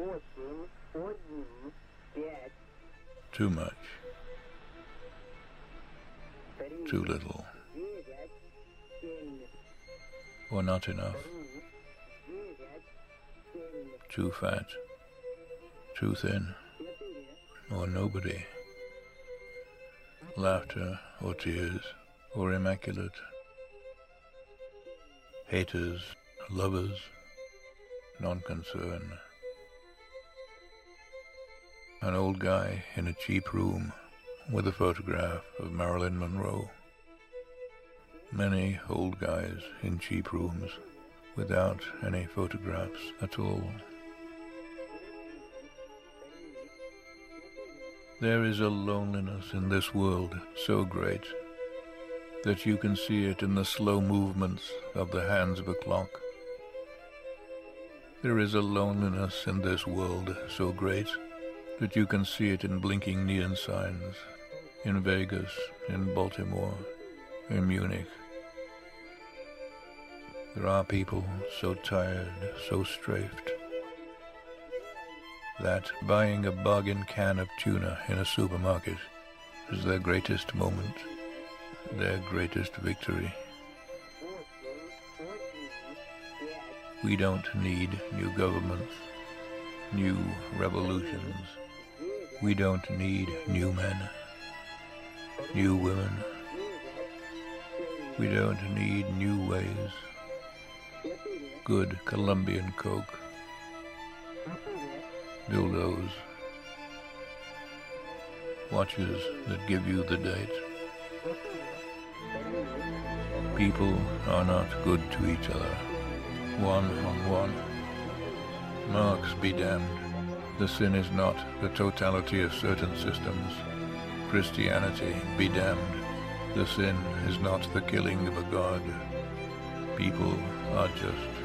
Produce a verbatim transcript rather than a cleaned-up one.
Too much. Too little. Or not enough. Too fat. Too thin. Or nobody. Laughter or tears or immaculate. Haters, lovers, non-concern. An old guy in a cheap room with a photograph of Marilyn Monroe. Many old guys in cheap rooms without any photographs at all. There is a loneliness in this world so great that you can see it in the slow movements of the hands of a clock. There is a loneliness in this world so great that you can see it in blinking neon signs in Vegas, in Baltimore, in Munich. There are people so tired, so strafed, that buying a bargain can of tuna in a supermarket is their greatest moment, their greatest victory. We don't need new governments, new revolutions. We don't need new men, new women. We don't need new ways. Good Colombian Coke. Dildos. Watches that give you the date. People are not good to each other, one on one. Marx be damned. The sin is not the totality of certain systems. Christianity be damned. The sin is not the killing of a god. People are just